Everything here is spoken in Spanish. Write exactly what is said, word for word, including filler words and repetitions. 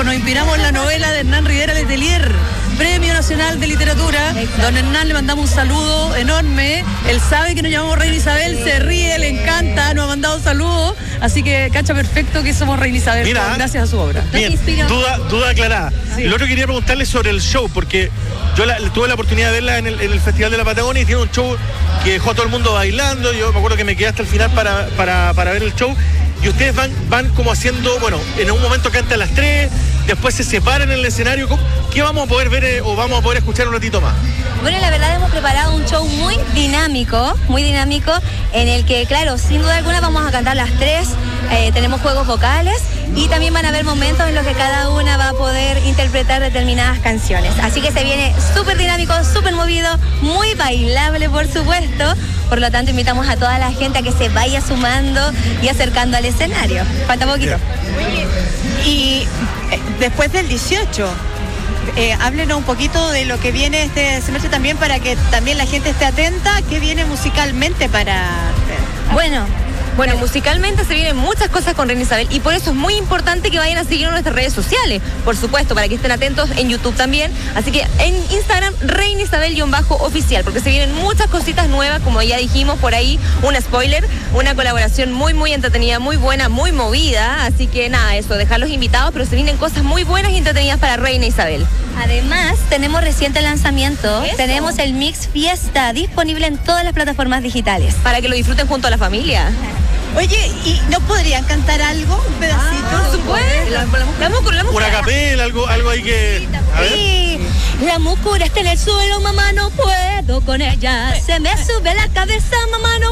pues nos inspiramos en la novela de Hernán Rivera Letelier, Premio Nacional de Literatura. Exacto. Don Hernán, le mandamos un saludo enorme. Él sabe que nos llamamos Reina Isabel, sí. Se ríe, le encanta, nos ha mandado un saludo. Así que cacha perfecto que somos Reina Isabel. Mira, por, gracias a su obra. Bien, duda, duda aclarada. Sí. Lo otro quería preguntarle sobre el show, porque yo la, tuve la oportunidad de verla en el, en el Festival de la Patagonia y tiene un show que dejó a todo el mundo bailando. Yo me acuerdo que me quedé hasta el final para, para, para ver el show. Y ustedes van, van como haciendo, bueno, en un momento cantan las tres, después se separan en el escenario. ¿Qué vamos a poder ver eh, o vamos a poder escuchar un ratito más? Bueno, la verdad hemos preparado un show muy dinámico, muy dinámico, en el que, claro, sin duda alguna vamos a cantar las tres, eh, tenemos juegos vocales y también van a haber momentos en los que cada una va a poder interpretar determinadas canciones. Así que se viene súper dinámico, súper movido, muy bailable, por supuesto. Por lo tanto, invitamos a toda la gente a que se vaya sumando y acercando al escenario. Falta poquito. Oye, y eh, después del dieciocho, eh, háblenos un poquito de lo que viene este semestre también, para que también la gente esté atenta. ¿Qué viene musicalmente para...? Bueno... Bueno, musicalmente se vienen muchas cosas con Reina Isabel y por eso es muy importante que vayan a seguirnos en nuestras redes sociales, por supuesto, para que estén atentos en YouTube también. Así que en Instagram, Reina Isabel-oficial, porque se vienen muchas cositas nuevas, como ya dijimos por ahí, un spoiler, una colaboración muy, muy entretenida, muy buena, muy movida. Así que nada, eso, dejarlos invitados, pero se vienen cosas muy buenas y entretenidas para Reina Isabel. Además, tenemos reciente lanzamiento, ¿eso? Tenemos el Mix Fiesta disponible en todas las plataformas digitales. Para que lo disfruten junto a la familia. Oye, ¿y no podrían cantar algo? ¿Un pedacito? Ah, por supuesto. La, la, la, la, la una capela, algo, algo ahí que... A ver. Sí. La mucura está en el suelo, mamá, no puedo con ella. Se me sube la cabeza, mamá, no